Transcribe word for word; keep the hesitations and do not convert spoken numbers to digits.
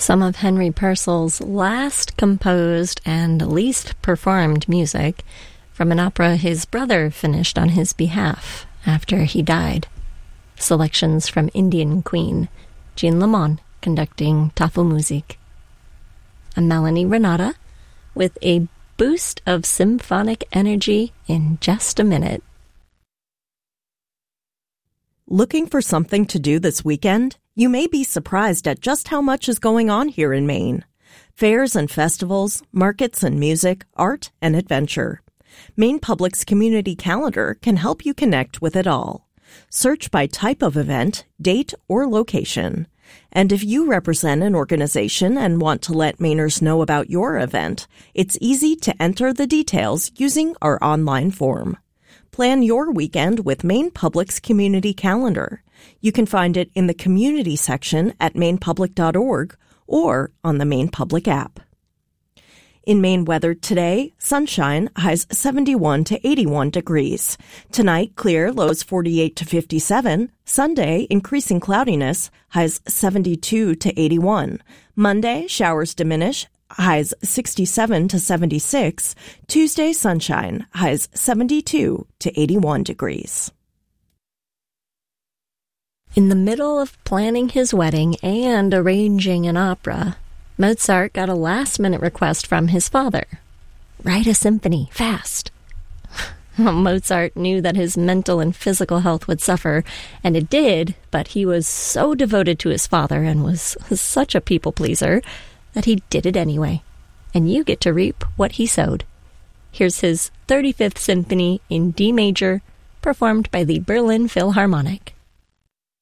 Some of Henry Purcell's last composed and least performed music from an opera his brother finished on his behalf after he died. Selections from Indian Queen, Jean Lamont conducting Tafelmusik. I'm Melanie Renata with a boost of symphonic energy in just a minute. Looking for something to do this weekend? You may be surprised at just how much is going on here in Maine. Fairs and festivals, markets and music, art and adventure. Maine Public's community calendar can help you connect with it all. Search by type of event, date, or location. And if you represent an organization and want to let Mainers know about your event, it's easy to enter the details using our online form. Plan your weekend with Maine Public's community calendar. You can find it in the community section at maine public dot org or on the Maine Public app. In Maine weather today, sunshine, highs seventy-one to eighty-one degrees. Tonight, clear, lows forty-eight to fifty-seven. Sunday, increasing cloudiness, highs seventy-two to eighty-one. Monday, showers diminish, highs sixty-seven to seventy-six. Tuesday, sunshine, highs seventy-two to eighty-one degrees. In the middle of planning his wedding and arranging an opera, Mozart got a last-minute request from his father. Write a symphony, fast. Mozart knew that his mental and physical health would suffer, and it did, but he was so devoted to his father and was such a people-pleaser that he did it anyway. And you get to reap what he sowed. Here's his thirty-fifth Symphony in D major, performed by the Berlin Philharmonic.